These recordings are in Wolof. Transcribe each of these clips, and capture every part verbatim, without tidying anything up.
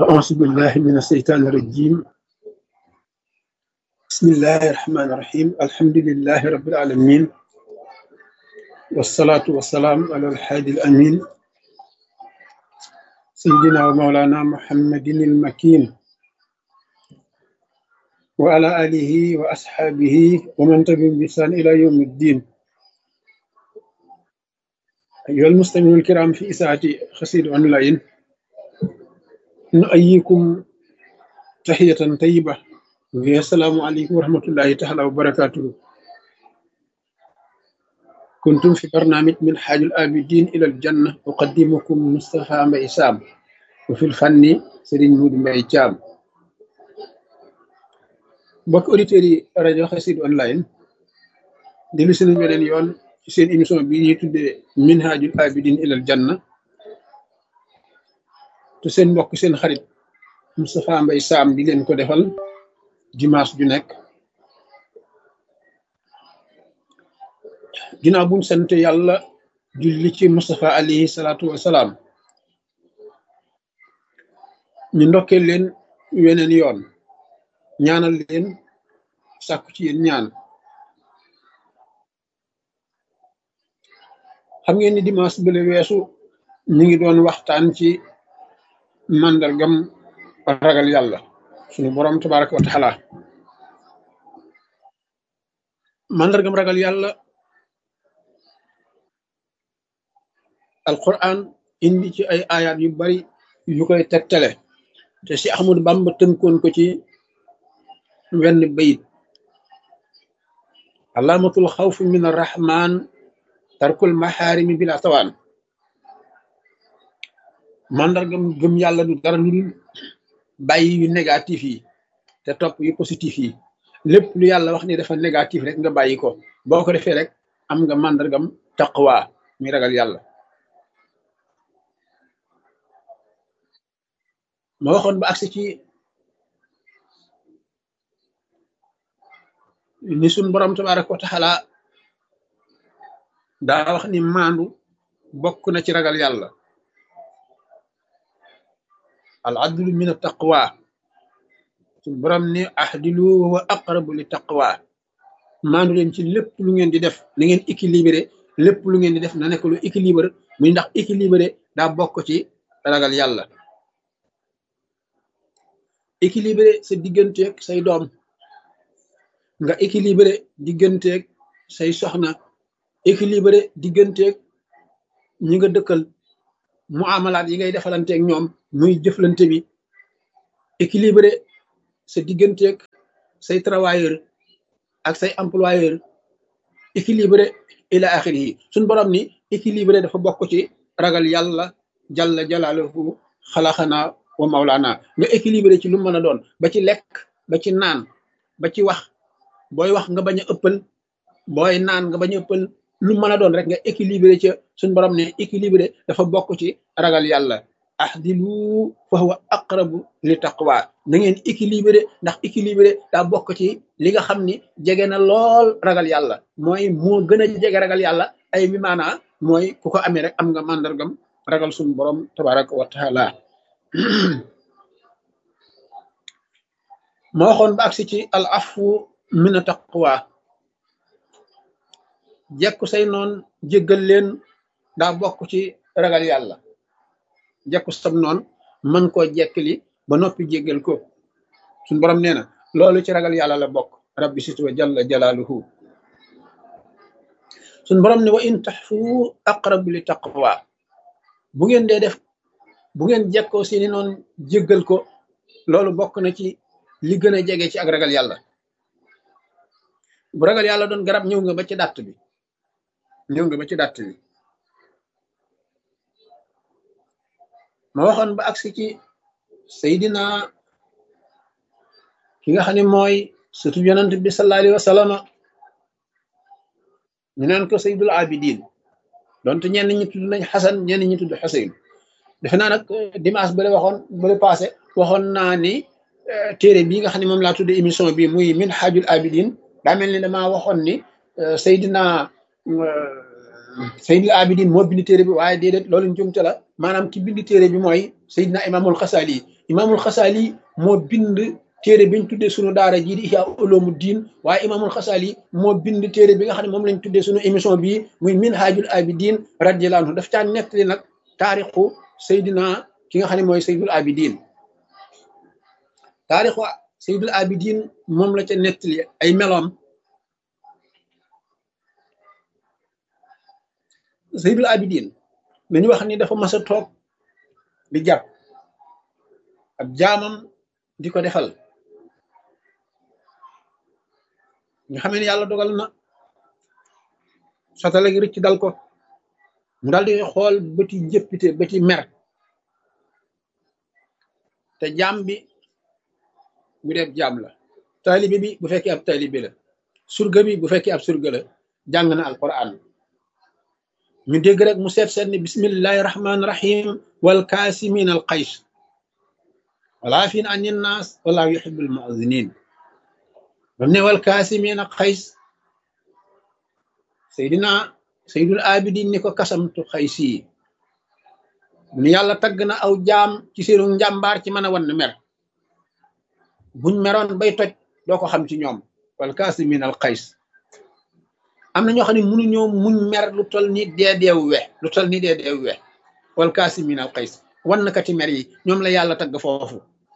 أعوذ بالله من الشيطان الرجيم. بسم الله الرحمن الرحيم. الحمد لله رب العالمين، والصلاة والسلام على الحادي الأمين سيدنا ومولانا محمد المكين وعلى آله وأصحابه ومن تبعهم بإحسان إلى يوم الدين. أيها المستمعون الكرام في إذاعة قصيدة أونلاين، نؤيكم تحية طيبة وهي السلام عليكم ورحمة الله تعالى وبركاته. كنتم في برنامج من حاج الآبدين إلى الجنة، أقدمكم مصطفى ميسام، وفي الفن سيرين مود مباي thiam. Mbokk auditeurs yi rajo Xassida online dellu si nañu beneen yoon ci seen émission bi ñuy tuddee minhajul abidin ilal janna te seen mbokk seen xarit Moustapha Mbaye Sam di leen ko defal dimanche ju nekk. ginnaaw buñ sant yàlla julli ci Moustapha alayhi salaatu wasalaam, ñu ndokkee leen weneen yoon, ñaanal leen, sàkku ci yéen ñaan. xam ngeen ni dimanche bële weesu ñu ngi doon waxtaan ci màndargam ragal yàlla sunu borom tabaraka wa taala. màndargam ragal yàlla alquran indi ci ay ayat yu bari yu koy tegtale, te si Ahmadu Bamba tënkoon ko ci wenn bayit: alaamatul xawfi min arrahman tarkul maxaarimi bila tawaan. màndargam gëm yàlla du dara lu dul bàyyi yu négatif yi te topp yu positif yi. lépp lu yàlla wax ni dafa négatif rek nga bàyyi ko. boo ko defee rek am nga màndargam taqwa, mi ragal yàlla. ma waxoon ba agsi ci ni sun borom tabaraka wa taala daa wax ni maandu bokk na ci ragal yàlla. al adlu min at taqwa. sun borom ni ahdilu wa aqrabu li taqwa. maandu leen ci lépp lu ngeen di def na ngeen équilibré. lépp lu ngeen di def na nekk lu équilibré, muy ndax équilibré daa bokk ci ragal yàlla. équilibré sa digganteeg say doom, nga équilibré digganteeg say soxna, équilibré digganteeg ñi nga dëkkal, muamalaat yi ngay defalanteeg ñoom muy jëflante bi, équilibré sa digganteeg say travailleur ak say employeur, équilibré ila axiri yi. suñ borom ni équilibré dafa bokk ci ragal yàlla jalla jalaaluhu xalaxana wa mawlaana. nga équilibré ci lu mën a doon, ba ci lekk, ba ci naan, ba ci wax. booy wax nga bañ a ëppal, booy naan nga bañ a ëppal, lu mën a doon rek nga équilibré ca. suñ borom ne équilibré dafa bokk ci ragal yàlla. ahdilu fa huwa aqrabu li taqwa. na ngeen équilibré, ndax équilibré daa bokk ci li nga xam ni jege na lool ragal yàlla. mooy moo gën a jege ragal yàlla. ay bi maanaa mooy ku ko amee rek am nga màndargam ragal suñ borom tabaraka wa taala. ma waxoon ba agsi ci al afu min taqwa. jekku say noon jéggal leen daa bokk ci ragal yàlla. jekku sam noon mën koo jekkali ba noppi jéggal ko. suñ borom nee na loolu ci ragal yàlla la bokk. rabbi situ wa jalla jalaaluhu. suñ borom ne wa in taxfu aqrabu li taqwa. bu ngeen dee def, bu ngeen jekkoo seeni noon jéggal ko, loolu bokk na ci li gën a jege ci ak ragal yàlla. bu ragal yàlla doon garab, ñëw nga ba ci dàtt bi, ñëw nga ba ci dàtt bi. ma waxoon ba agsi ci Seydina ki nga xam ne mooy surtout yonent bi sallallahu alayhi wa sallam, ñu naan ko Seydul Abidin. donte ñenn ñi tudd nañ Xasan, ñenn ñi tudd Xuseyn. defe naa nag dimanche ba la waxoon ba la passé waxoon naa ni téere bii nga xam ne moom laa tuddee émission bi muy Minhajul Abidin, daa mel ni damaa waxoon ni Seydina Seydul Abidin moo bind téere bi, waaye déedéet, loolu njumte la. maanaam ki bind téere bi mooy Seydina Imaamul Xasaali Imaamul Xasaali moo bind téere biñ tuddee sunu daara jii di Ihya Ulumuddin waaye Imaamul Xasaali moo bind téere bi nga xam ne moom lañ tuddee sunu émission bii muy Minhajul Abidin radiyallahu anhu daf caa nettali nag taarixu Seydina ki nga xam ne mooy Seydul Abidin taarixu Seydul Abidin moom la ca nettali ay meloom. Seydul Abidin dañu wax ni dafa mas a toog di jàpp ab jaamam di ko defal nga xam ne yàlla dogal na satala gi rëcc dal ko mu daal di xool bëti jëppite bëti mer te jaam bi bu dee jaam la taalibe bi bu fekkee ab taalibe la surga bi bu fekkee ab surga la jàng na alquran ñu dégg rek mu seet seet ni bismillahi rahmaani rahim wal kaasimin al qays wala fin an innaas wala yuhibbul mu'zinin bam ne wal kaasimin al qays Seydina Seydul Abidin ni ko kasamtu xaysi mu ni yàlla tagg na aw jaam ci seenu njàmbaar ci mën a wan mer buñ meroon bay toj doo ko xam ci ñoom wal kaasimin al qays am na ñoo xam ne mënuñoo muñ mer lu tol ni dee deewu we lu tol ni dee deewu we wal kaasimin al qays wan nakati mer yi ñoom la yàlla tagg foofu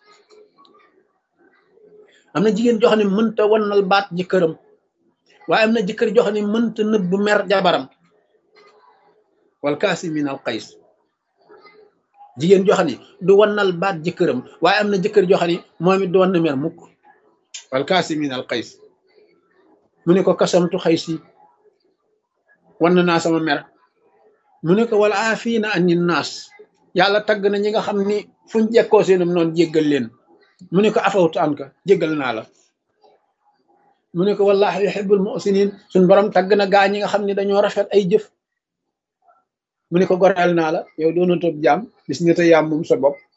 am na jigéen joo xam ne mënta wannal baat jëkkëram waaye am na jëkkër joo xam ne mënta nëbb mer jabaram wal kaasimin al qays jigéen joo xam ne du wannal baat jëkkëram waaye am na jëkkër joo xam ne moom it du wann mer mukk wal kaasimin al qays mu ne ko kasamtu xaysi wann naa sama mer mu ne ko wala aafina ani naas yàlla tagg na ñi nga xam ni fuñ jekkoo seenum noonu jéggal leen mu ne ko afawtu an ka jéggal naa la mu ne ko wallahi yuhibbul muhsinin suñ borom tagg na gaa ñi nga xam ne dañoo rafet ay jëf mu ne ko goreel naa la yow doona toog jaam gis nga te yaam moom sa bopp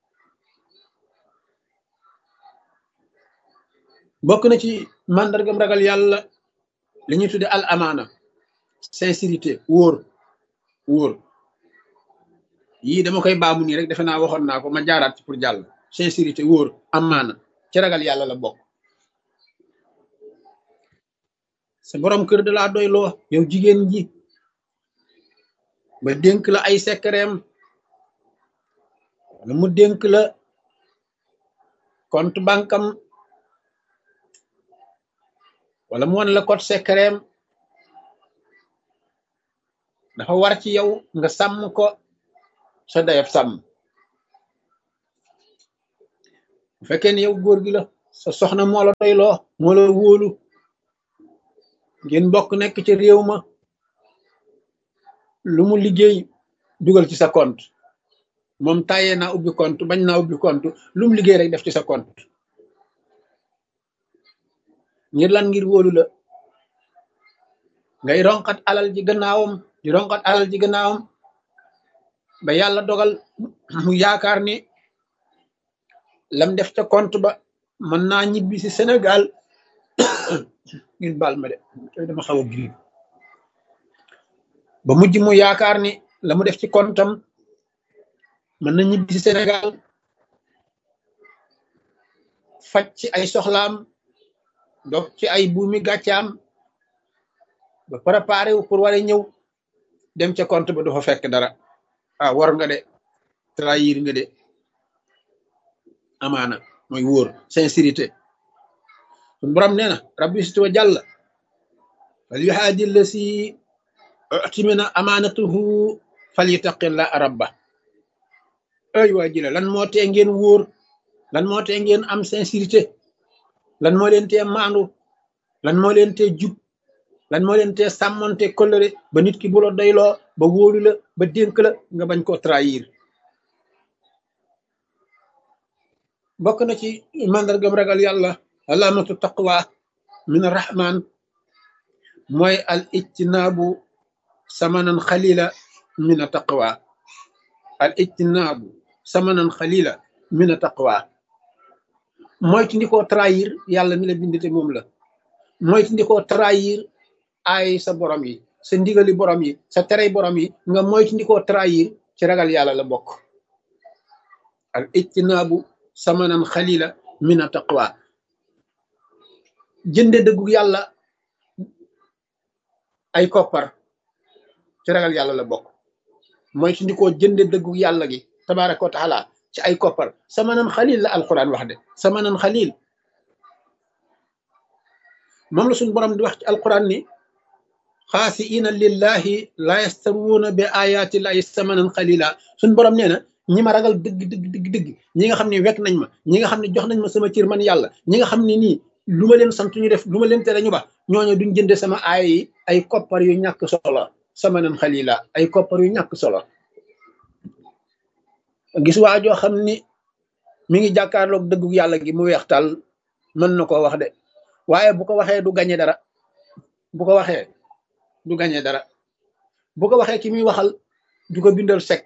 bokk na ci màndargam ragal yàlla li ñuy tudde al amaana sincérité wóor wóor yii dama koy baamu nii rek defe naa waxoon naa ko ma jaaraat ci pour jàll sincérité wóor amaana ci ragal yàlla la bokk sa borom kër da laa doy loo yow jigéen ji ba dénk la ay secretam wala mu dénk la compte bankam wala mu wan la code secret dafa war ci yow nga sàmm ko sa dayab sàmm bu fekkee ne yow góor gi la sa soxna moo la doyloo moo la wóolu ngeen bokk nekk ci réew ma lu mu liggéey dugal ci sa compte moom tàyyee naa ubbi compte bañ naa ubbi compte lu mu liggéey rek def ci sa compte ngir lan ngir wóolu la ngay ronkat alal ji gannaawam di ronkat alal ji gannaawam ba yàlla dogal mu yaakaar ni lam def ca compte ba mën naa ñibbi si Sénégal ngeen baal ma de tey dama xaw a grippe ba mujj mu yaakaar ni la mu def ci comptam mën na ñibbi si Sénégal faj ci ay soxlaam donc ci ay buumi gàccaam ba préparé wu pour war a ñëw dem ca compte ba du fa fekk dara ah war nga de trahir nga de amaana mooy wóor sincérité suñu borom nee na rabbi situ wa jàll fal yuhaadi lasi utimina amaanatuhu fal yutaqilla rabba ay waa jile lan moo tee ngeen wóor lan moo tee ngeen am sincérité lan moo leen tee maandu lan moo leen tee jub lan moo leen tee sàmmonte kóllëre ba nit ki bu la doyloo ba wóolu la ba dénk la nga bañ koo trahir bokk na ci mandargam ragal yàlla alaamatu taqwa min arrahman mooy al ijtinaabu samanan xalila min a taqwa al ijtinaabu samanan xalila min a taqwa moytu ndi koo trahir yàlla mi la bindite moom la moytu ndi koo trahir ay sa borom yi sa ndigali borom yi sa terey borom yi nga moytu ndi koo trahir ci ragal yàlla la bokk. al ijtinaabu samanan xalila min a taqwa jënde dëggu yàlla ay koppar ci ragal yàlla la bokk. mooy su ndikoo jënde dëggu yàlla gi tabaraka wa taala ci ay koppar samanan xalil la alquran wax de samanan xalil moom la suñu borom di wax ci alquran ni xaasiina lillahi la yastaruuna bi ayati llahi samanan xalila suñu borom nee na ñi ma ragal dëgg dëgg dëgg dëgg ñi nga xam ne wekk nañ ma ñi nga xam ne jox nañ ma sama cër man yàlla ñi nga xam ne nii lu ma leen sant ñu def lu ma leen tere ñu ba ñooñu duñ jënde sama aaya yi ay koppar yu ñàkk solo samanan xalila ay koppar yu ñàkk solo. gis waa joo xam ni mi ngi jàkkaarloog dëggu yàlla gi mu weex tal mën na koo wax de waaye bu ko waxee du gañe dara bu ko waxee du gañe dara bu ko waxee ki muy waxal du ko bindal sek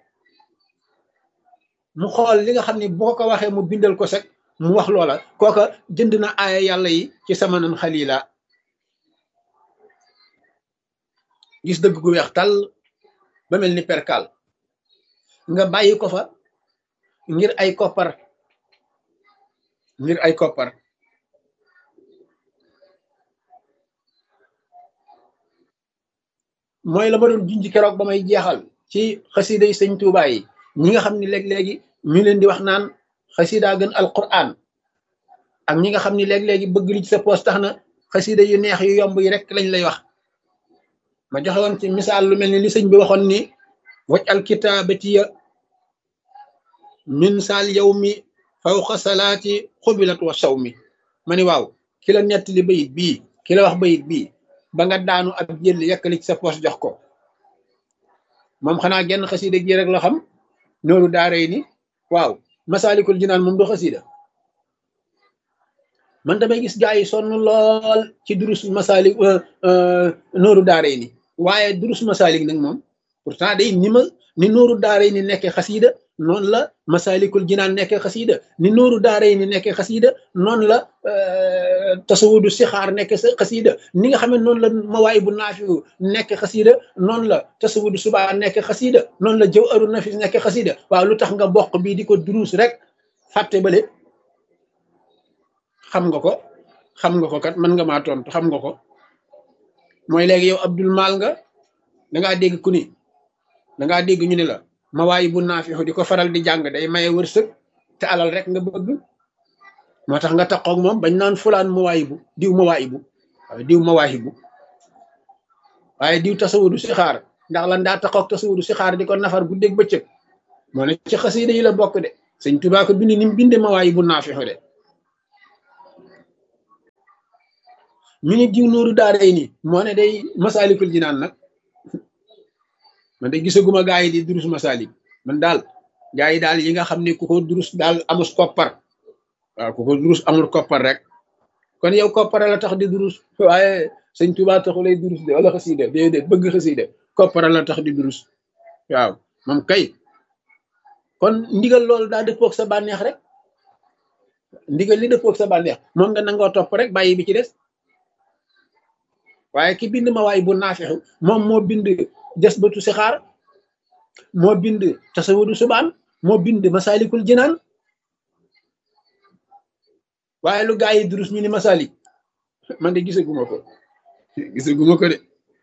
mu xool li nga xam ne boo ko waxee mu bindal ko sek mu wax loola kooka jënd na aaya yàlla yi ci samanan xalila. gis dëgg gu weex tal ba mel ni perkal nga bàyyi ko fa ngir ay koppar ngir ay koppar mooy la ma doon junj keroog ba may jeexal ci xasida yi sëñ Tuubaa yi ñi nga xam ne léeg-léegi ñu leen di wax naan xasida gën alquran ak ñi nga xam ne léeg-léegi bëgg li ci sa poos tax na xasida yu neex yu yomb yi rek lañ lay wax. ma joxe woon ci misaal lu mel ni li sëñ bi waxoon ni waj al kitaabatiya min saal yow mi fawqa salaati xubilat wa saw mi ma ni waaw ki la nett li bayit bii ki la wax bayit bii ba nga daanu ab jël yekkali ci sa poos jox ko moom xanaa genn xasida gi rek la xam nooru daaray ni waaw masaalikul jinaan moom du xasida. man damay gis gaa yi sonn lool ci durus masaalik nooru daaray ni waaye durus masaalik nag moom pourtant day ni ma ni nooru daaray ni nekkee xasida noonu la masaalikul jinaan nekkee xasida ni nooru daaray ni nekkee xasida noonu la tasawudu sixaar nekkee sa xasida ni nga xam ne noonu la mawaay bu naafiu nekkee xasida noonu la tasawudu subaa nekkee xasida noonu la jawharu nafis nekkee xasida waaw lu tax nga bokk bii di ko durus rek fàtte bale xam nga ko xam nga ko kat mën nga maa tontu xam nga ko mooy léegi yow Abdul Maal nga dangaa dégg ku ni dangaa dégg ñu ne la mawaay bu naafixu di ko faral di jàng day maye wërsëg te alal rek nga bëgg moo tax nga taqoog moom bañ naan fulaan mawaay bu diw mawaay bu waaye diw mawaayi bu waaye diw tasawudu si xaar ndax lan daa taqoog tasawudu si xaar di ko nafar guddeeg bëccëg moo ne ci xasida yi la bokk de sëñ Tuubaa ko bind ni mu binde mawaay bu naafixu de ñu ni diw nooru daaray ni moo ne day masaalikul jinaan nag man de gisaguma gaa yi di durus masaalik man daal gaa yi daal yi nga xam ne ku ko durus daal amus koppar waaw ku ko durus amul koppar rek kon yow koppar la tax di durus waaye sëñ Tuubaa taxu lay durus de wala xasida déedéet bëgg xasida koppar la tax di durus waaw moom kay kon ndigal loolu daa dëppoog sa bànneex rek ndigal li dëppoog sa bànneex moom nga nangoo topp rek bàyyi bi ci des waaye ki bind ma waay bu naafixu moom moo bind des batu si xaar moo bind tasawudu subaan moo bind masaalikul jinaan waaye lu gaa yi durus ñu ni masaalik man de gisaguma ko gisaguma ko de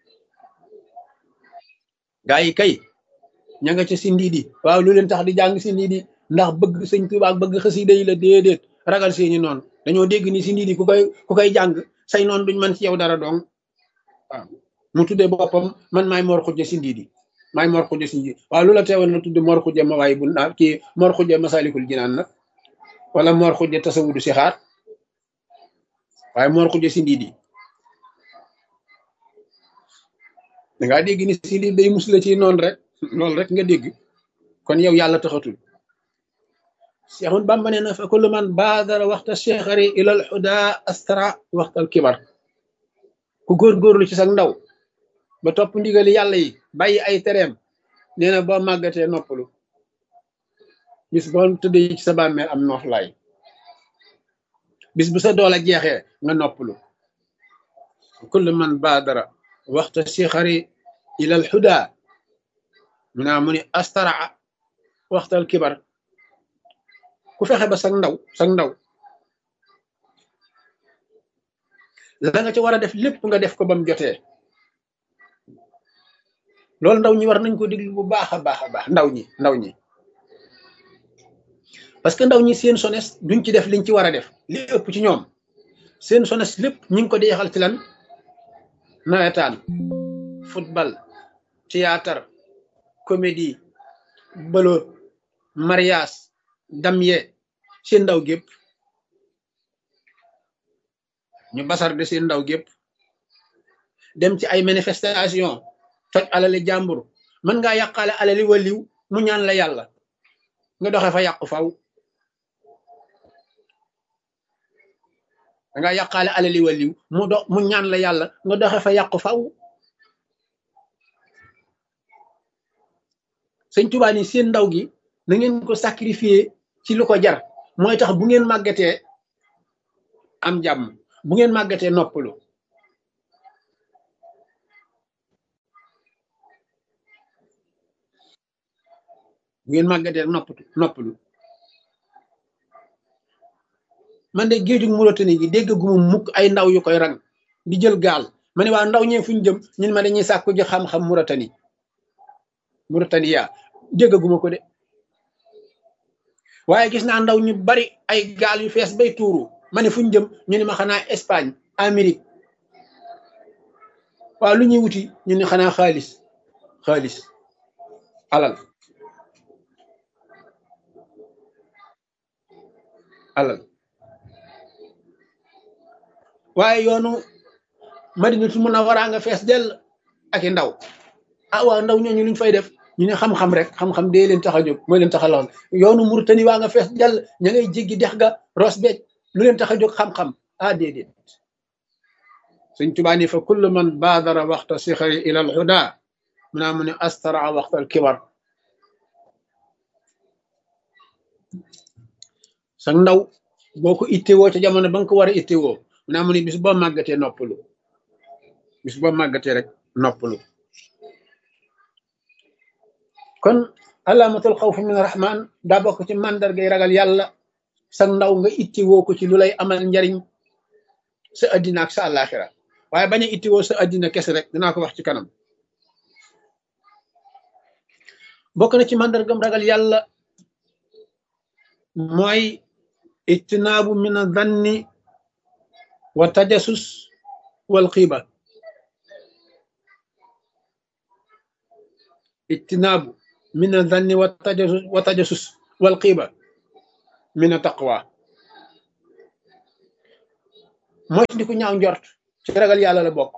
gaa yi kay ña nga ca sindiidi waaw lu leen tax di jàng sindiidi ndax bëgg sëñ Tuubaa ak bëgg xasida yi la déedéet ragal seeni noonu dañoo dégg ni sindiidi ku koy ku koy jàng say noonu duñ mën ci yow dara dong waaw mu tuddee boppam man maay Mor Xujja sindiidi maay Mor Xujja sindiidi waaw lu la teewoon na tudde Mor Xujja ma waay bu naa kii Mor Xujja masaalikul jinaan nag wala Mor Xujja tasawudu si xaar waaye Mor Xujja sindiidi dangaa dégg ni sindiidi day musula ci noonu rek loolu rek nga dégg kon yow yàlla taxatul Seexul Bamba nee na fa kullu man baadara waxta cheikhari ilal huda astara waxtal kibar ku góorgóorlu ci sax ndaw ba topp ndigali yàlla yi bàyyi ay tereem nee na boo màggatee noppalu bis boo tëddee ci sa bàmmeel am nooflaay bis bu sa doole jeexee nga noppalu kullu man baadara waxta cheikhari ilal huda mu naa mu ni astara waxtal kibar ku fexe ba sag ndaw sag ndaw la nga ci war a def lépp nga def ko ba mu jotee loolu ndaw ñi war nañ ko déglu bu baax a baax a baax ndaw ñi ndaw ñi parce que ndaw ñi seen sones duñ ci def liñ ci war a def li ëpp ci ñoom seen sones lépp ñu ngi ko deexal ci lan nawetaan football théâtre comédie bëloot mariage damye seen ndaw gépp ñu basar de seen ndaw gépp dem ci ay manifestation toj alali jàmbur mën ngaa yàqaale alali waliw mu ñaan la yàlla nga doxe fa yàqu faw da ngaa yàqaale alali waliw mu do mu ñaan la yàlla nga doxe fa yàqu faw sëñ Tuubaa ni seen ndaw gi na ngeen ko sacrifier ci lu ko jar mooy tax bu ngeen màggatee am jàmm bu ngeen màggatee noppalu bu ngeen màggatee noppatu noppalu man de géejug Mauritanie gi dégg gu mu mukk ay ndaw yu koy rang di jël gaal ma ne waa ndaw ñee fu ñu jëm ñun ma dañuy sàkku ji xam-xam Mauritanie Mauritanie yaa dégg gu ma ko de waaye gis naa ndaw ñu bari ay gaal yu fees bay tuuru ma ne fu ñu jëm ñu ne ma xanaa Espagne Amérique waaw lu ñuy wuti ñu ne xanaa xaalis xaalis alal alal waaye yoonu Madinatul Munawwara nga fees dell ak i ndaw ah waaw ndaw ñooñu luñ fay def ñu ne xam-xam rek xam-xam dee leen tax a jóg mooy leen tax a lool yoonu Mauritanie waa nga fees dell ña ngay jéggi dex ga Ross Béthio lu leen tax a jóg xam-xam ah déedéet Sëñ Tuubaa ni fa kullu man baadara waxta sixari ila al huda mu naa mu ne astara waxta al kibar sa ndaw boo ko ittewoo ca jamono ba nga ko war a ittewoo mu naa mu ne bis boo màggatee noppalu bis boo màggatee rek noppalu kon alaamatul xawf min rahman daa bokk ci màndargay ragal yàlla sa ndaw nga ittewoo ko ci lu lay amal njariñ sa addina ak sa àllaaxira waaye bañ a ittewoo sa addina kese rek dinaa ko wax ci kanam bokk na ci màndargam ragal yàlla mooy ijtinaabu min adanni wa tajasus wal xiiba ijtinaabu min adanni wa tajasus wa tajasus wal xiiba min a taqwa moytandiku ñaaw njort ci ragal yàlla la bokk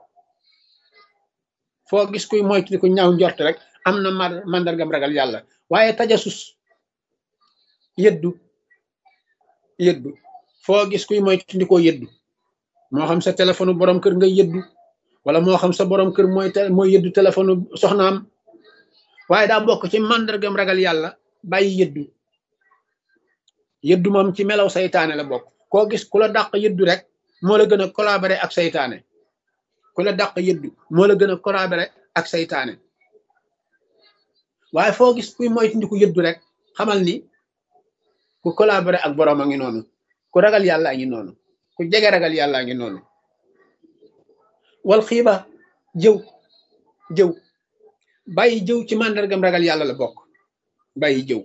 foo gis kuy moytandiku ñaaw njort rek am na màndargam ragal yàlla waaye tajasus yëddu yëddu foo gis kuy moytandikoo yëddu moo xam sa téléphone borom kër nga yëddu wala moo xam sa borom kër mooy mooy yëddu téléphone soxnaam waaye daa bokk ci màndargam ragal yàlla bàyyi yëddu yëddu moom ci melaw saytaane la bokk koo gis ku la dàq yëddu rek moo la gën a collaborer ak saytaane ku la dàq yëddu moo la gën a collaborer ak saytaane waaye foo gis kuy moytandiku yëddu rek xamal ni ku collaborer ak borom a ngi noonu ku ragal yàlla a ngi noonu ku jege ragal yàlla a ngi noonu wal xiiba jëw jëw bàyyi jëw ci màndargam ragal yàlla la bokk bàyyi jëw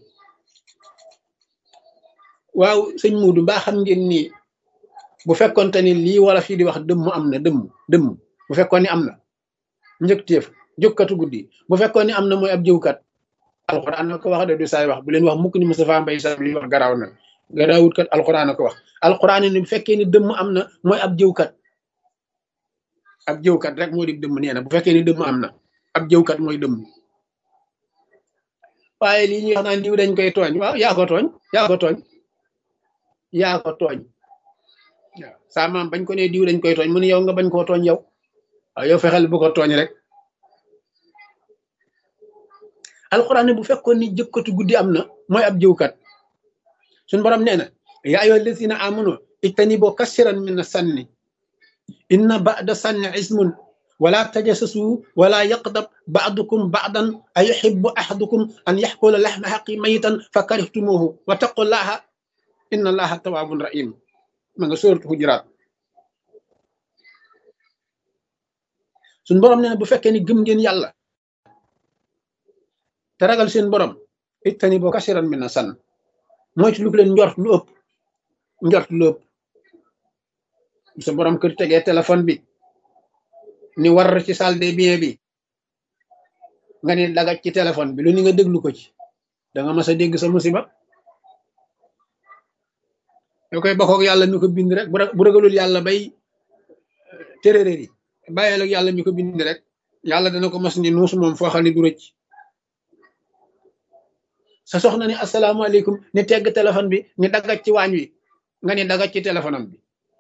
waaw sëñ Muudu mbaa xam ngeen ni bu fekkoonte ni lii wala fii di wax dëmm am na dëmm dëmm bu fekkoon ni am na njëkteef jógkatu guddi bu fekkoon ni am na mooy ab jëwkat alxuraan na ko wax de du saay wax bu leen wax mukk ni Moustapha Mbaye Sam li wax garaaw na garaawut kat alxuraan na ko wax alxuraan ni bu fekkee ni dëmm am na mooy ab jëwkat ab jëwkat rek moo di dëmm nee na bu fekkee ni dëmm am na ab jëwkat mooy dëmm waaye lii ñuy wax naan diw dañ koy tooñ waaw yaa ko tooñ yaa ko tooñ yaa ko tooñ waaw saa maam bañ ko ne diw dañ koy tooñ mu ne yow nga bañ koo tooñ yow waaw yow fexeel bu ko tooñ rek alquran ne bu fekkoon ni jëkkatu guddi am na mooy ab jëwkat suñu borom nee na yaa ayyuha allazina amanu ijtanibu kasiran min as-sanni inna ba'da sanni ismun wala tajassasu wala yaqdab ba'dukum ba'dan ayuhibbu ahadukum an ya'kula lahma axi mayitan fa karihtumuhu wa taqullaha inna allaha tawwabun rahim ma nga sóoratu Hujuraat. suñ borom nee na bu fekkee ni gëm ngeen yàlla te ragal seen borom ittani boo kasiran min na san moytu lu ko leen njort lu ëpp njort lu ëpp sa borom kër tegee téléphone bi ni war ci salle des biens bi nga ni dagaj ci téléphone bi lu ni nga déglu ko ci da nga mas a dégg sa musiba yoo koy bokkoog yàlla mi ko bind rek bu ragalul yàlla bay téréréer yi bàyyeel ak yàlla mi ko bind rek yàlla dana ko mas ni nuus moom foo xam ne du rëcc. sa soxna ni asalaamaaleykum ni tegg téléphone bi ni dagaj ci waañ wi nga ni dagaj ci téléphone am bi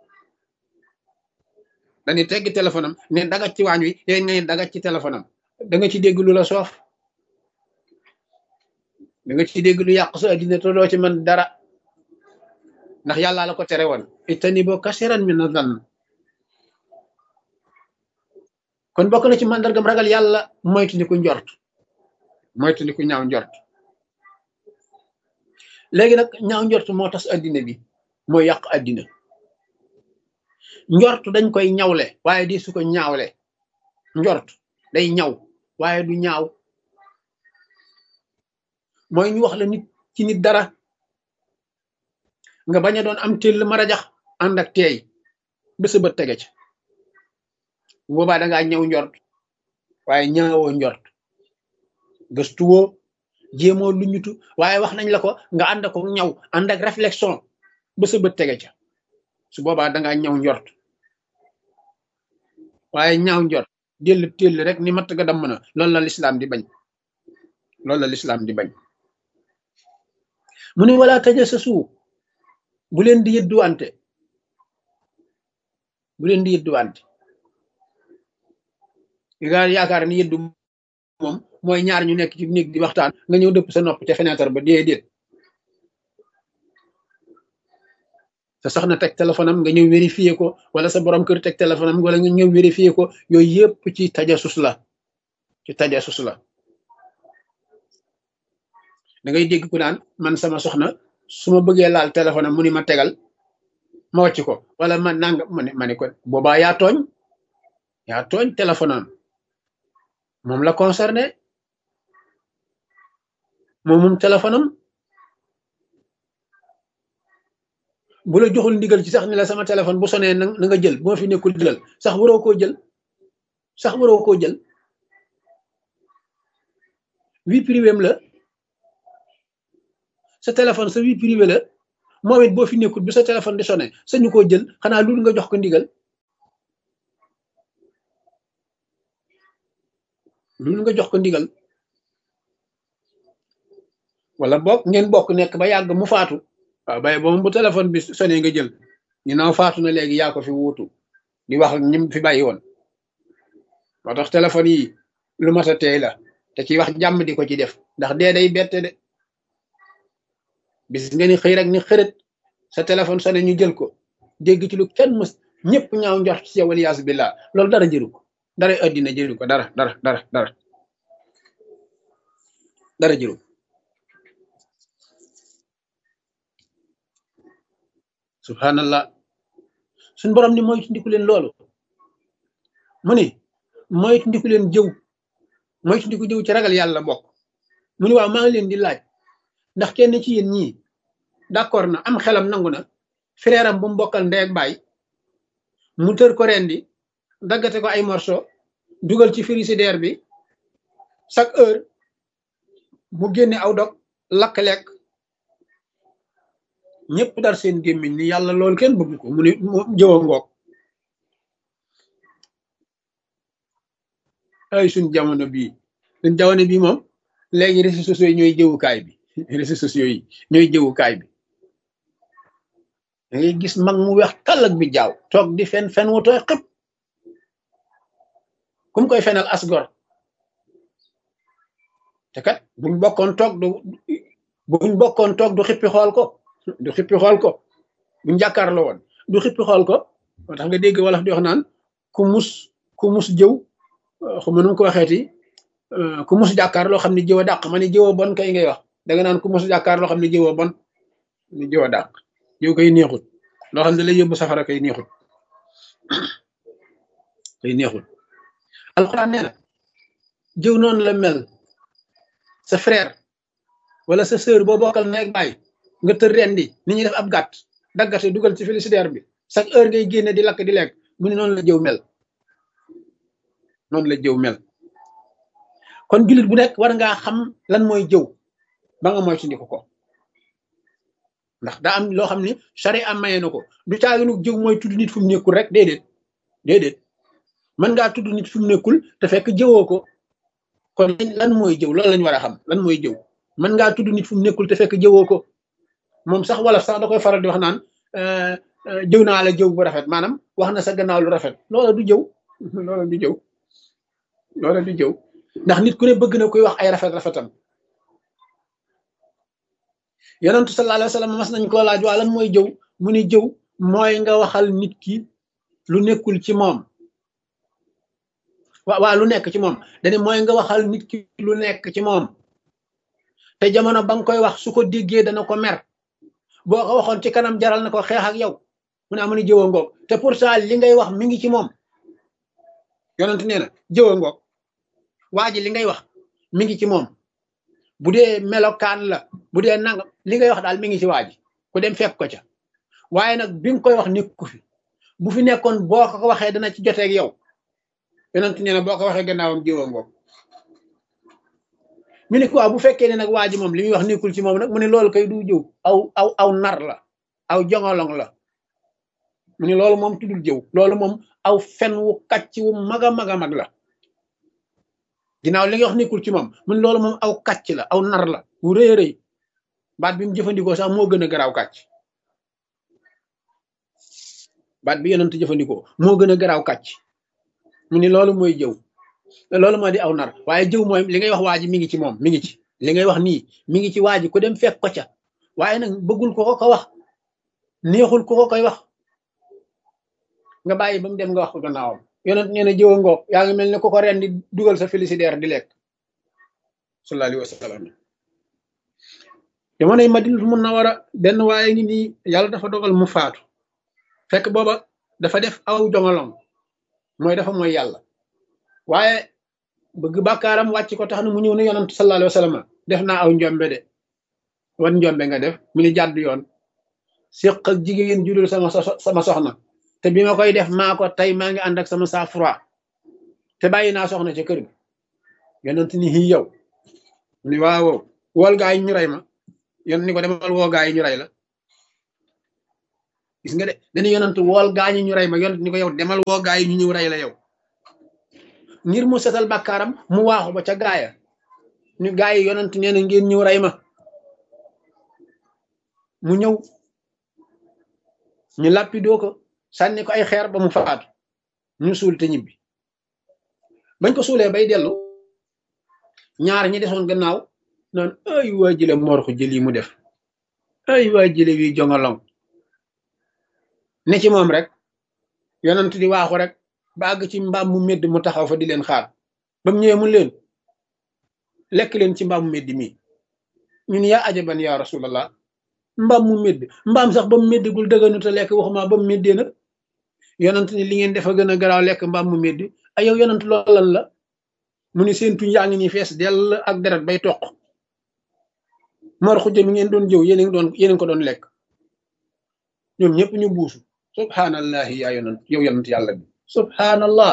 dañuy tegg téléphone am ni dagaj ci waañ wi yéen nga ni dagaj ci téléphone am da nga ci dégg lu la soof da nga ci dégg lu yàq sa addina te doo ci mën dara ndax yàlla la ko tere woon itani boo kasiran min na kon bokk na ci màndargam ragal yàlla moytu ni ku njort moytu ni ku ñaaw njort léegi nag ñaaw njort moo tas addina bi moo yàq addina njort dañ koy ñawle waaye di su ko ñaawle njort day ñaw waaye du ñaaw mooy ñu wax la nit ci nit dara nga bañ a doon am téll marajax ànd ak teey bés ba tege ca boobaa da ngaa ñëw njort waaye ñaawoo njort gëstuwoo jéemoo lu ñutu waaye wax nañ la ko nga ànd ko ñaw ànd ak réflexion bés ba tege ca su boobaa da ngaa ñëw njort waaye ñaaw njort déll téll rek ni matt ga damm na loolu la lislaam di bañ loolu la lislaam di bañ mu ne wala tajassasu bu leen di yëdduwante bu leen di yëdduwante nga yaakaar ni yëddu moom mooy ñaar ñu nekk ci néeg di waxtaan nga ñëw dëpp sa nopp te fenêtre ba déedéet sa soxna teg téléphone am nga ñëw vérifier ko wala sa borom kër teg téléphone am wala nga ñëw vérifier ko yooyu yëpp ci tajassus la ci tajassus la da ngay dégg ku naan man sama soxna su ma bëggee laal téléphone am mu ni ma tegal ma wàcc ko wala man nanga ma ne ma ne ko boobaa yaa tooñ yaa tooñ téléphone am moom la concerné moom moom téléphone am bu la joxul ndigal ci sax ni la sama téléphone bu sonee na nga jël boo fi nekkul jëlal sax waroo koo jël sax waroo koo jël vie privée am la sa téléphone sa vie privée la moom it boo fi nekkul bi sa téléphone di sonné sañu koo jël xanaa loolu nga jox ko ndigal loolu nga jox ko ndigal wala boog ngeen bokk nekk ba yàgg mu faatu waaw bay ba moom bu téléphone bi sonné nga jël ñu naaw faatu na léegi yaa ko fi wuutu di wax ak ñim fi bàyyi woon moo tax téléphone yi lu mat a teey la te ci wax jàmm di ko ci def ndax dee day bette de bis nga ni xëy rek ni xërët sa téléphone sonné ñu jël ko dégg ci lu kenn mës ñëpp ñaaw njort ci yow waliyaasu billah loolu dara jëru ko dara addina jëru ko dara dara dara dara dara jëru subhanallah suñ borom ni moytu ndiku leen loolu mu ni moytu ndiku leen jëw moytu ndiku jëw ci ragal yàlla bokk mu ni waaw maa ngi leen di laaj ndax kenn ci yéen ñii d'accord na am xelam nangu na frère am bu mu bokkal ndey ak baay mu tër ko rendi daggate ko ay morceau dugal ci frigidaire bi chaque heure mu génne aw dog lakk lekk ñëpp dar seen gémmiñ ni yàlla loolu kenn bëgg ko mu ni jëwa ngoog ay suñ jamono bii suñ jamono bii moom léegi réseaux sociaux yi ñooy jëwukaay bi réseaux sociaux yi ñooy jëwukaay bi da ngay gis mag mu weex tàllak bi jaaw toog di fen fen wu tooy xëpp kum koy fenal asgor te kat buñ bokkoon toog du buñ bokkoon toog du xippi xool ko du xippi xool ko buñ jàkkaarloo woon du xippi xool ko moo tax nga dégg wala di wax naan ku mus ku mus jëw xuma nu mu ko waxeeti ku mos jàkkaar loo xam ne jëw a dàq ma ni jëw a bon kay ngay wax da nga naan ku mos jàkkaar loo xam ne jëw a bon ni jëw a dàq jëw koy neexut loo xam ne lay yóbbu safara kay neexut kay neexut alxuraan nee na jëw noonu la mel sa frère wala sa sœur boo bokkal nekk bàyyi nga tër rendi ni ñuy def ab gàtt daggate dugal ci frigidaire bi chaque heure ngay génne di lakk di lekk mu ne noonu la jëw mel noonu la jëw mel kon jullit bu nekk war ngaa xam lan mooy jëw ba nga moytandiku ko ndax daa am loo xam ni charia am maye na ko du caaginu jëw mooy tudd nit fu mu nekkul rek déedéet déedéet mën ngaa tudd nit fu mu nekkul te fekk jëwoo ko kon lan mooy jëw loolu lañ war a xam lan mooy jëw mën ngaa tudd nit fu mu nekkul te fekk jëwoo ko moom sax wala sax da koy faral di wax naan jëw naa la jëw bu rafet maanaam wax na sa gannaaw lu rafet loola du jëw loola du jëw loola du jëw ndax nit ku ne bëgg na koy wax ay rafet rafetam yonentu sallallahu alayhi wa sallam mas nañ koo laaj waa lan mooy jëw mu ni jëw mooy nga waxal nit ki lu nekkul ci moom waa waa lu nekk ci moom dane mooy nga waxal nit ki lu nekk ci moom te jamono ba nga koy wax su ko déggee dana ko mer boo ko waxoon ci kanam jaral na ko xeex ak yow mu ne amu ni jëwa ngoog te pourtant li ngay wax mi ngi ci moom yonent nee na jëwa ngoog waa ji li ngay wax mi ngi ci moom bu dee melokaan la bu dee nangam li ngay wax daal mi ngi ci waa ji ku dem fekk ko ca waaye nag bi nga koy wax nekku fi bu fi nekkoon boo ko waxee dana ci joteeg yow yonent nee na boo ko waxee gannaawam jëwa ngoog ñu ne quoi bu fekkee ne nag waa ji moom li muy wax nekkul ci moom nag mu ne loolu kay du jëw aw aw aw nar la aw jongolong la mu ne loolu moom tuddul jëw loolu moom aw fen wu kàcc wu mag a mag a mag la ginnaaw li nga wax nekkul ci moom mu ne loolu moom aw kàcc la aw nar la wu rëy a rëy baat bi mu jëfandikoo sax moo gën a garaaw kàcc baat bi yonent jëfandikoo moo gën a garaaw kàcc mu ne loolu mooy jëw loolu moo di aw nar waaye jëw mooy li ngay wax waa ji mi ngi ci moom mi ngi ci li ngay wax nii mi ngi ci waa ji ku dem fekk ko ca waaye nag bëggul ko ko ko wax neexul ko ko koy wax nga bàyyi ba mu dem nga wax ko gannaawam yonent nee na jëwa ngoog yaa ngi mel ne ko ko ren di dugal sa frigidaire di lekk sallallahu alayhi wa sallam jamonoy Madinatul Munawwara benn waaye ngi nii yàlla dafa dogal mu faatu fekk booba dafa def aw jongolong mooy dafa mooy yàlla waaye bëgg bàkkaaram wàcc ko tax na mu ñëw ne yonent sallallahu alayhi wa sallam def naa aw njombe de wan njombe nga def mu ni jàdd yoon séq ak jigéen judul sama sama soxna te bi ma koy def maa ko tey maa ngi ànd ak sama sang-froid te bàyyi naa soxna ca kër gi yonent ni xii yow mu ni waaw wool gaa yi ñu rey ma yonent ni ko demal woo gaa yi ñu rey la gis nga de dañu yonent wool gaa ñi ñu rey ma yonent ni ko yow demal woo gaa yi ñu ñëw rey la yow ngir mu setal bàkkaaram mu waaxu ba ca gaaya ñu gaa yi yonent nee na ngeen ñëw rey ma mu ñëw ñu làppidoo ko sànni ko ay xeer ba mu faatu ñu suul te ñibbi bañ ko suulee bay dellu ñaar ñi desoon gannaaw naan ay waa jële morxu jël yi mu def ay waa jële wi jongolong ne ci moom rek yonent di waaxu rek ba àgg ci mbaam mu medd mu taxaw fa di leen xaar ba mu ñëwee mu leen lekk leen ci mbaam mu medd mii ñun yaa ajaban yaa rasulallah mbaam mu medd mbaam sax ba mu meddagul dëgganu te lekk waxuma ba mu meddee nag yonent ni li ngeen defa gën a garaaw lekk mbaam mu medd ay yow yonent loolal la mu ni seen tuñ yaa ngi nii fees dell ak deret bay toq mor xujja mi ngeen doon jëw yéen doon yéen ko doon lekk ñoom ñëpp ñu buusu subhanallahi yaa yonent yow yonent yàlla bi subhanallah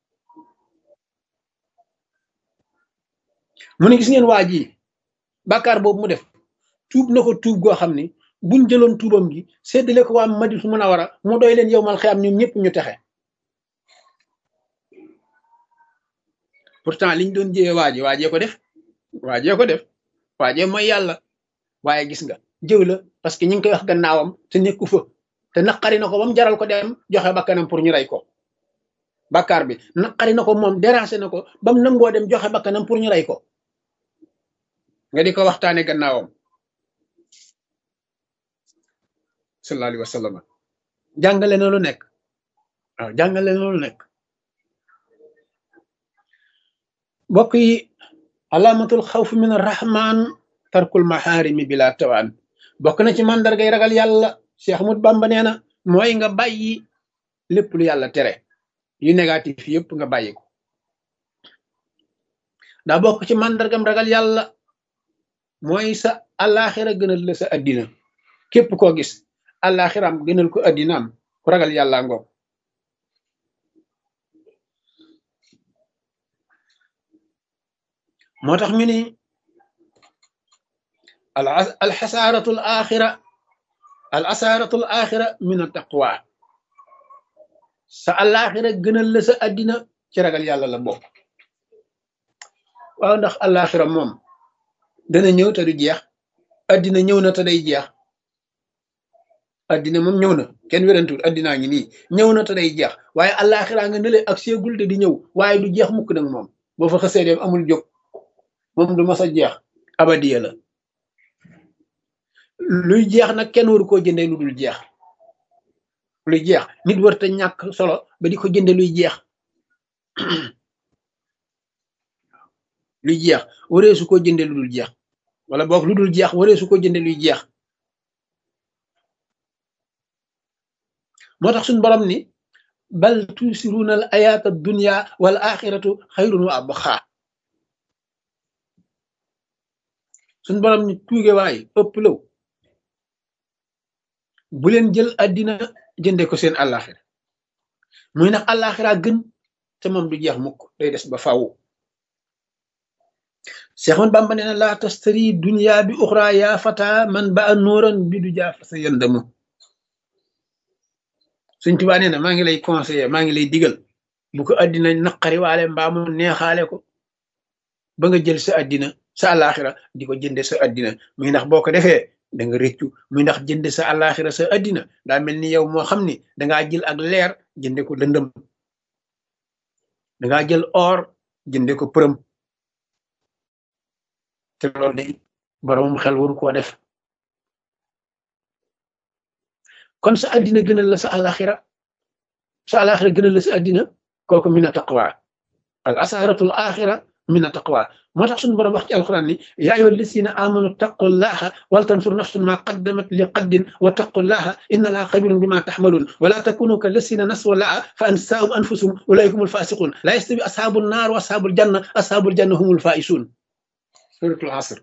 mu ne gis ngeen waa ji bàkkaar boobu mu def tuub na ko tuub goo xam ni buñ jëloon tuubam gi séddale ko waa Madinatul Munawwara mu doy leen yow mal xiyaam ñoom ñëpp ñu texe pourtant liñ doon jëwee waaje waajee ko def waajee ko def waajee mooy yàlla waaye gis nga jëw la parce que ñi ngi koy wax gannaawam te nekku fa te naqari na ko ba mu jaral ko dem joxe bakkanam pour ñu rey ko bàkkaar bi naqari na ko moom déranger na ko ba mu nangoo dem joxe bakkanam pour ñu rey ko nga di ko waxtaane gannaawam sallallahu alayhi wa sallam jàngale na lu nekk waaw jàngale na lu nekk bokk yi alaamatul xawf min arrahman tarkul maxaarimi bila tawaan bokk na ci mandargay ragal yàlla Cheikh Ahmad Bamba nee na mooy nga bàyyi lépp lu yàlla tere yu négatif yëpp nga bàyyi ko daa bokk ci mandargam ragal yàlla mooy sa àllaaxira gënal la sa addina képp koo gis àllaaxiraam gënal ko addinaam ku ragal yàlla ngoog moo tax ñu ni al alxasaaratul axira al asaaratul axira min a taqwa sa àllaaxira gënal la sa addina ci ragal yàlla la bokk waaw ndax àllaaxira moom dana ñëw te du jeex addina ñëw na te day jeex addina moom ñëw na kenn wérantuwul addinaa ngi nii ñëw na te day jeex waaye àllaaxira nga nële ak seegul te di ñëw waaye du jeex mukk nag moom boo fa xasee dem amul jóg moom du mas a jeex abadiya la luy jeex nag kenn waru koo jëndee lu dul jeex luy jeex nit war te ñàkk solo ba di ko jënde luy jeex luy jeex waree su ko jënde lu dul jeex wala boog lu dul jeex waree su ko jënde luy jeex moo tax suñ borom ni bal tusiruuna al ayaata dunya wal axiratu xayrun wa abqa suñ borom ni tuuge waay ëpp law bu leen jël addina jënde ko seen àllaaxira muy nag àllaaxira gën te moom du jeex mukk day des ba faaw Seex Ahmadu Bamba nee na laa tastari dunya bi uxra yaa fata man ba a nooran bi du jaa fa sa yandamu Sëñ Tuubaa nee na maa ngi lay conseiller maa ngi lay digal bu ko addina naqari waale mbaa mu neexaale ko ba nga jël sa addina sa àllaaxira di ko jënde sa addina muy ndax boo ko defee da nga rëccu muy ndax jënde sa àllaaxira sa addina daa mel ni yow moo xam ni dangaa jël ak leer jënde ko lëndëm dangaa jël or jënde ko përëm te loolu de boromum xel waru koo def kon sa addina gënal la sa àllaaxira sa àllaaxira gënal la sa addina kooku mina taqwa al asaaratul axira mina taqwa moo tax suñu borom wax ci alquran ni yaa ayyuha llazina amanu taqullaha wal tansur nafsun ma qaddamat li qaddin wa taqullaha inna allaha xabirun bima taxmalun wala takunu ka llazina nasu llaha fa ansaahum anfusahum ulaika humul fasiqun la yastawi ashabun naar wa ashabul janna ashabul janna humul faisun suratul asr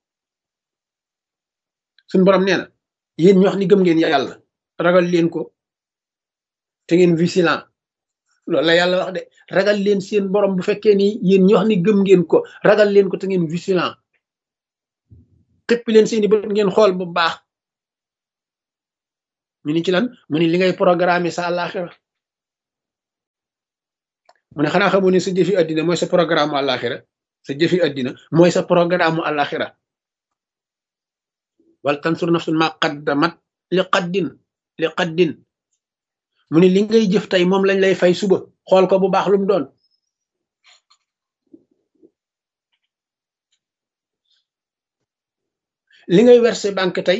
suñu borom nee na yéen ñu wax ni gëm ngeen yàlla ragal leen ko te ngeen vigilant loolu la yàlla wax de ragal leen seen borom bu fekkee ni yéen ñi wax ni gëm ngeen ko ragal leen ko te ngeen vigilant xëppi leen seeni bët ngeen xool bu baax ñu ni ci lan mu ni li ngay programme sa àllaaxira mu ne xanaa xamoo ne sa jëfi àddina mooy sa programme mu àllaaxira sa jëfi àddina mooy sa programme mu àllaaxira wal tansur nafsun ma qaddamat li qaddin li qaddin mu ne li ngay jëf tey moom lañ lay fay suba xool ko bu baax lu mu doon li ngay verser banque tey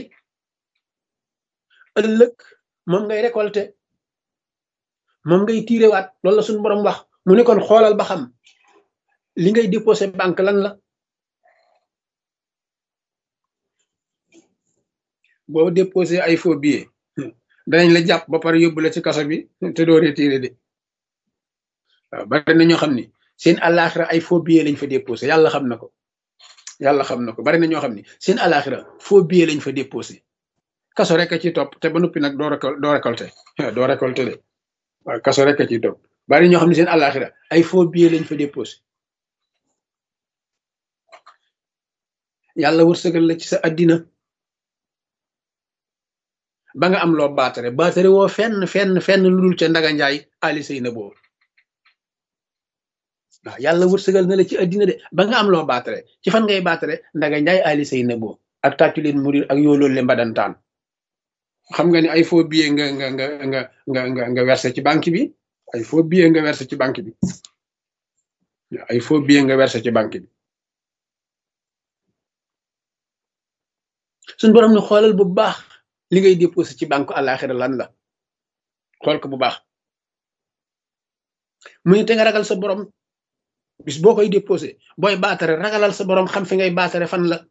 ëllëg moom ngay récolter moom ngay tiirewaat loolu la suñu borom wax mu ne kon xoolal ba xam li ngay déposer banque lan la boo déposer ay faux billets danañ la jàpp ba pare yóbbu la ci kaso bi te doo retiré de waaw bari na ñoo xam ni seen àllaaxira ay faux billets lañ fa déposé yàlla xam na ko yàlla xam na ko bari na ñoo xam ni seen àllaaxira faux billets lañ fa déposé kaso rek a ci topp te ba noppi nag doo récol doo récolté doo récolté de waaw kaso rek a ci topp bari ñoo xam ni seen àllaaxira ay faux billets lañ fa déposé yàlla wërsëgal la ci sa addina ba nga am loo baatare baatare woo fenn fenn fenn lu dul ca Ndaga Njaay ali say na boobu waaw yàlla wërsëgal na la ci addina de ba nga am loo baatare ci fan ngay baatare Ndaga Njaay ali say na boobu ak tàccu leen murir ak yooloolu le mbadantaan xam nga ni ay faux billet nga nga nga nga nga nga nga versé ci banque bi ay faux billet nga versé ci banque bi ay faux billet nga versé ci banque bi suñ borom ni xoolal bu baax li ngay déposé ci banque àllaaxira lan la xool ko bu baax mu ne te nga ragal sa borom bis boo koy déposé booy baatare ragalal sa borom xam fi ngay baatare fan la.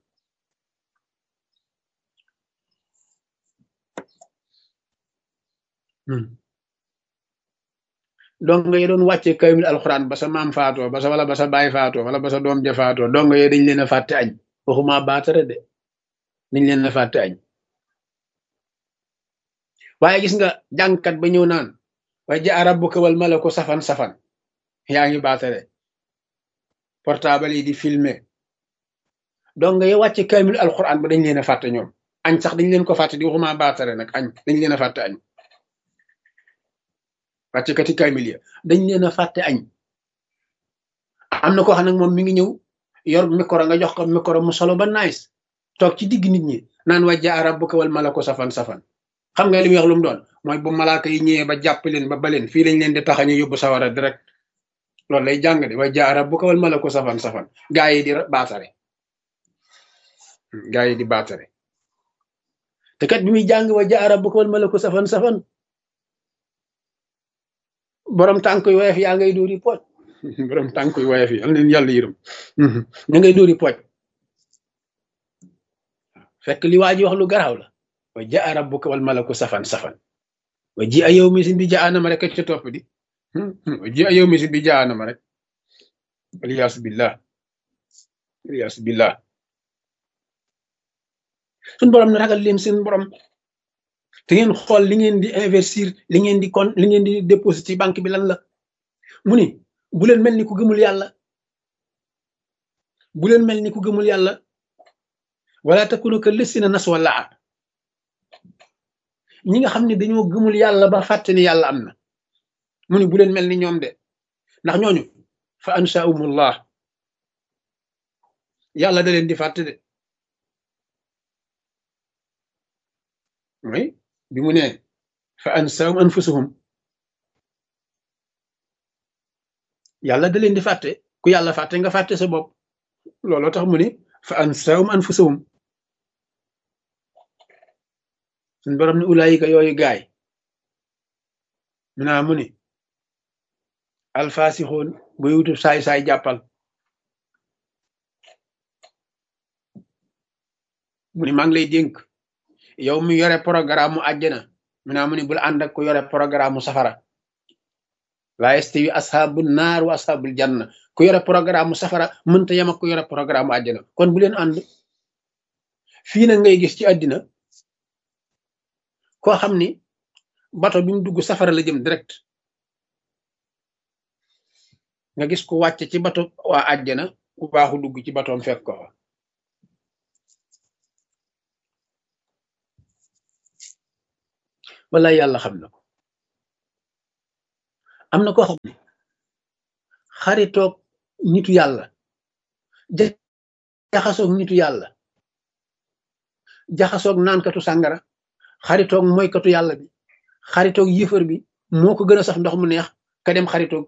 donc nga doon wàccee kaymil alxuraan ba sa maam faatoo ba sa wala ba sa baay faatoo wala ba sa doom ja faatoo donc yooyu dañ leen a fàtte añ waxuma baatare de dañ leen a fàtte añ waaye gis nga jàngkat ba ñëw naan wa jaa rabbuka wal malaku safan safan yaa ngi baatare portable yi di filmer donc nga wàcce kaymil alxuraan ba dañ leen a fàtte ñoom añ sax dañ leen ko fàtte di waxuma baatare nag añ dañ leen a fàtte añ wàcce kati kaymil ya dañ leen a fàtte añ am na ko xam nag moom mi ngi ñëw yor micro nga jox ko micro mu solo ba nice toog ci digg nit ñi naan wa jaa rabbuka wal malaku safan safan xam nga li muy wax lu mu doon mooy bu malaaka yi ñëwee ba jàpp leen ba baleen fii lañ leen di taxañu yóbbu sawara direct loolu lay jàng de wa jaa rabbuka wal malaku safan safan gaa yi di baatare gaa yi di baatare te kat bi muy jàng wa jaa rabbuka wal malaku safan safan borom tànk yu woyof yaa ngay dóori pooj borom tànk yu woyof yi am leen yàlla yërëm ña ngay dóori pooj fekk li waa ji wax lu garaaw la wa jaa rabbuka wal malaku safan safan wa ji a yow misin bi jaanama rek ca topp di wa ji a yow misin bi jaanama rek aliyaasu billah aliyaasu billah suñ borom ne ragal leen seen borom te ngeen xool li ngeen di investir li ngeen di kon li ngeen di déposer ci banque bi lan la mu ni bu leen mel ni ku gëmul yàlla bu leen mel ni ku gëmul yàlla wala takunu ka lësina nas wala ñi nga xam ne dañoo gëmul yàlla ba fàtte ni yàlla am na mu ni bu leen mel ni ñoom de ndax ñooñu fa ansaahumullah yàlla da leen di fàtte de oui bi mu ne fa ansaahum anfusahum yàlla da leen di fàtte ku yàlla fàtte nga fàtte sa bopp looloo tax mu ne fa ansaahum anfusahum suñ borom ne ulaayika yooyu gaay mu naa mu ni alfaasixoon buy wutub saay-saay jàppal mu ni maa ngi lay dénk yow mi yore programme mu àjjana mu naa mu ni bul ànd ak ku yore programme mu safara laa yastawi asxaabu naar wa asxaabul janna ku yore programme mu safara mënta yem ak ku yore programme mu àjjana kon bu leen ànd fii nag ngay gis ci àddina koo xam ni bato bi mu dugg safara la jëm direct nga gis ku wàcc ci bato waa àjjana ku baaxu dugg ci batoom fekk ko fa wala yàlla xam na ko am na koo xam ne xaritoog nitu yàlla jaxasoog nitu yàlla jaxasoog naankatu sàngara xaritoog moykatu yàlla bi xaritoog yëfër bi moo ko gën a sax ndox mu neex ka dem xaritoog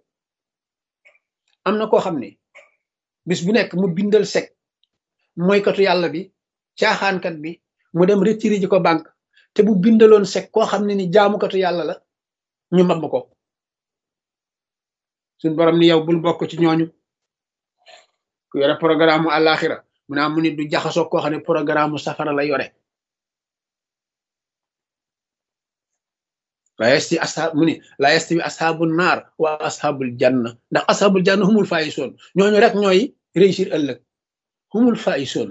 am na koo xam ne bis bu nekk mu bindal sec moykatu yàlla bi caaxaankat bi mu dem retiré ji ko banque te bu bindaloon sec koo xam ne ni jaamukatu yàlla la ñu mab ko suñ borom ni yow bul bokk ci ñooñu ku yore programme mu àllaaxira mu naa mu ni du jaxasoo koo xam ne programme mu safara la yore la yasti ashaab mu ni la yastawi ashaabul naar wa ashaabul janna ndax ashaabul janna humul faa'isoon ñooñu rek ñooy réussir ëllëg humul faa'isoon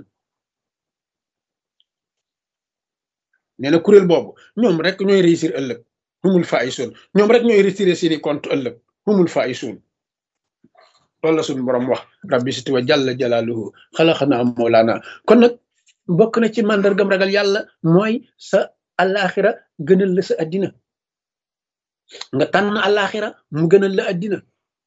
nee na kuréel boobu ñoom rek ñooy réussir ëllëg humul faa'isoon ñoom rek ñooy retiré seeni compte ëllëg humul faa'isoon loolu la suñu borom wax rabbi siti wa jalla jalaaluhu xalaqana mawlana kon nag bokk na ci màndargam ragal yàlla mooy sa àllaaxira gënal la sa addina nga tànn àllaaxira mu gënal la addina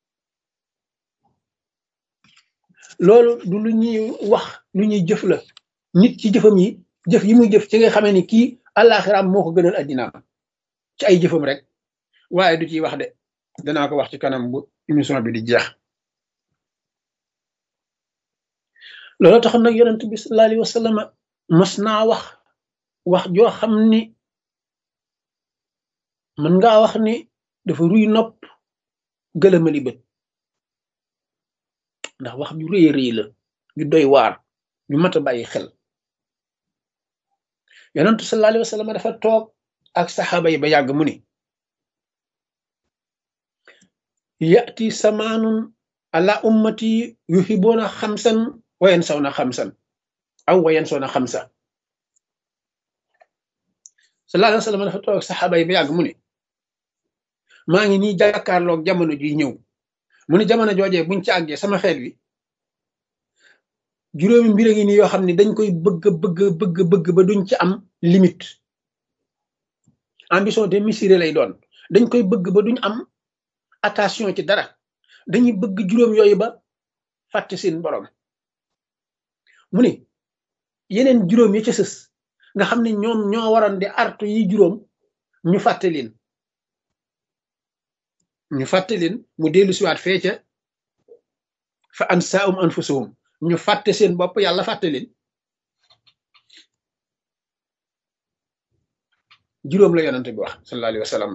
loolu du lu ñuy wax lu ñuy jëf la nit ci jëfam yi jëf yi muy jëf ci nga xamee ni kii àllaaxiraam moo ko gënal addinaam ci ay jëfam rek waaye du ciy wax de danaa ko wax ci kanam bu émission bi di jeex loolu tax nag yonent bi sallallahu alayhi wa sallam mas naa wax wax joo xam ni mën ngaa wax ni dafa ruy nopp gëlëmali bët ndax wax ju rëy rëy la ju doy waar ñu mat a bàyyi xel yonentu sallallahu alayhi wa sallam dafa toog ak saxaaba yi ba yàgg mu ni yati samaanun ala ummati yuhibuuna xamsan wayen saw na xamsan aw wayen saw na xamsa sallallahu alayhi wa sallam dafa toog ak saxaaba yi ba yàgg mu ni maa ngi nii jàkkaarloog jamono ji ñëw mu ni jamono joojee buñ ci àggee sama xeet wi juróomi mbir a ngi nii yoo xam ne dañ koy bëgg bëgg bëgg bëgg ba duñ ci am limite ambition démesurée lay doon dañ koy bëgg ba duñ am attention ci dara dañuy bëgg juróom yooyu ba fàtte seen borom mu ni yeneen juróom yi ca sës nga xam ne ñoom ñoo waroon di artu yi juróom ñu fàtte leen ñu fàtte leen mu dellu siwaat fee ca fa ansaahum anfusahum ñu fàtte seen bopp yàlla fàtte leen juróom la yonante bi wax sallallahu alayhi wa sallam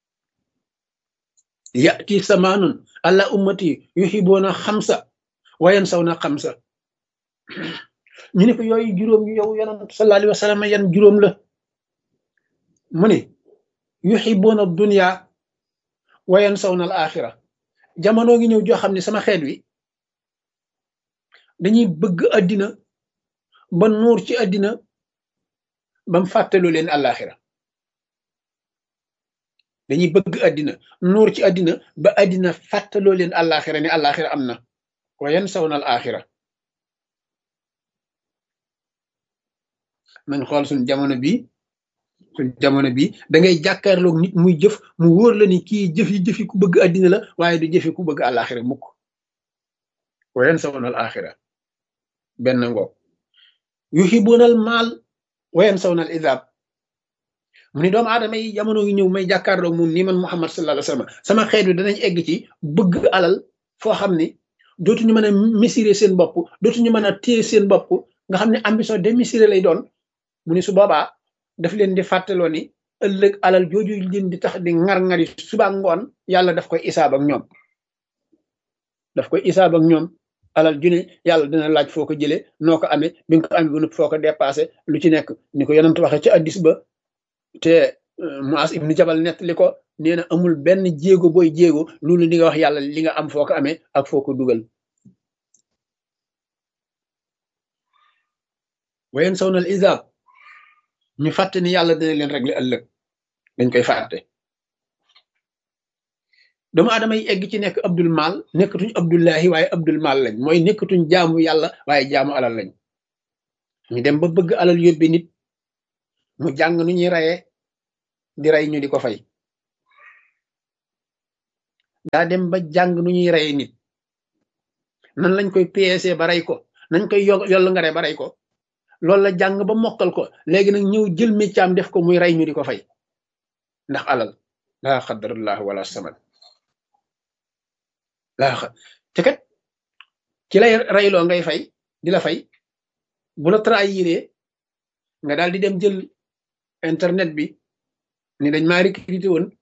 yati samaanun ala ummati yuhibuuna xamsa wa yansawna xamsa ñu ne ko yooyu juróom yu yow yonante sallallahu alayhi wa sallam yan juróom la mu ne yuhibuuna dunya wa yansawna al axira jamono ngi ñëw joo xam ne sama xeet wi dañuy bëgg àddina ba nuur ci àddina bam fàttaloo leen àllaaxira dañuy bëgg àddina nuur ci àddina ba àddina fàttaloo leen àllaaxira ne àllaaxira am na wa yansawna al axira nañ xool suñ jamono bi suñ jamono bi da ngay jàkkaarloog nit muy jëf mu wóor la ni kii jëf yi jëfi ku bëgg àddina la waaye du jëfi ku bëgg àllaaxira mukk wa yansawna al axira benn ngoog yuhibuuna al maal wa yansawna al izaab mu ni doomu aadama yi jamono yi ñëw may jàkkaarloog moom nii man Muhammad sallallahu alayhi wa sallam sama xeet wi danañ egg ci bëgg alal foo xam ne dootuñu mën a mesurer seen bopp dootuñu mën a téye seen bopp nga xam ne ambition démesurée lay doon mu ni su boobaa daf leen di fàttaloo ni ëllëg alal jooju leen di tax di ŋar-ŋari suba ngoon yàlla daf koy isaab ak ñoom daf koy isaab ak ñoom alal ju ne yàlla dina laaj foo ko jëlee noo ko amee bi nga ko amee bu nëpp foo ko dépassé lu ci nekk ni ko yonent waxee ci addis ba te Muaz ibnu Jabal nettali ko nee na amul benn jéego booy jéego loolu li nga wax yàlla li nga am foo ko amee ak foo ko dugal wayen saw nal isaab ñu fàtte ni yàlla dina leen régler ëllëg dañ koy fàtte doomu aadama yi egg ci nekk abdul mal nekkatuñ abdullahi waaye abdul mal lañ mooy nekkatuñ jaamu yàlla waaye jaamu alal lañ ñu dem ba bëgg alal yóbbe nit mu jàng nu ñuy rayee di rey ñu di ko fay daa dem ba jàng nu ñuy reyee nit nan lañ koy peese ba rey ko nañ koy yo yoll nga re ba rey ko loolu la jàng ba mokkal ko léegi nag ñëw jël méccaam def ko muy rey ñu di ko fay ndax alal laa xadarallah wala saman laa xa te kat ci lay reyloo ngay fay di la fay bu la trahiré nga daal di dem jël internet bi ni dañ maa recruté woon